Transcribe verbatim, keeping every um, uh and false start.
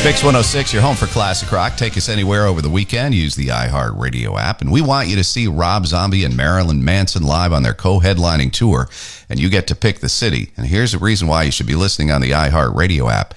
Mix one oh six, you're home for classic rock. Take us anywhere over the weekend. Use the iHeartRadio app. And we want you to see Rob Zombie and Marilyn Manson live on their co-headlining tour. And you get to pick the city. And here's the reason why you should be listening on the iHeartRadio app.